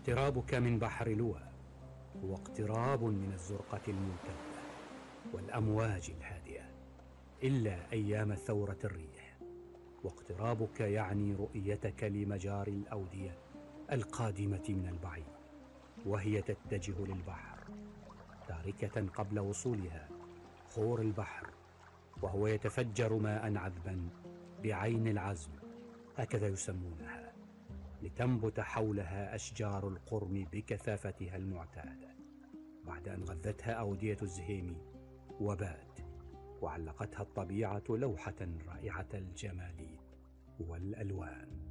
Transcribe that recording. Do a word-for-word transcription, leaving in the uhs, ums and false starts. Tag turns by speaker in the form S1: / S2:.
S1: اقترابك من بحر لوى هو اقتراب من الزرقة الممتدة والأمواج الهادئة إلا أيام ثورة الريح، واقترابك يعني رؤيتك لمجاري الأودية القادمة من البعيد وهي تتجه للبحر، تاركة قبل وصولها خور البحر وهو يتفجر ماء عذبا بعين العزم، هكذا يسمونها، لتنبت حولها أشجار القرم بكثافتها المعتادة بعد أن غذتها أودية الزهيم وبات، وعلقتها الطبيعة لوحة رائعة الجمال والألوان.